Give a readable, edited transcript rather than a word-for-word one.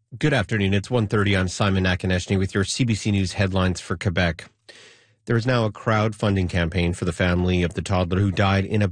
Good afternoon. It's 1:30. I'm Simon Nakaneshny with your CBC News headlines for Quebec. There is now a crowdfunding campaign for the family of the toddler who died in a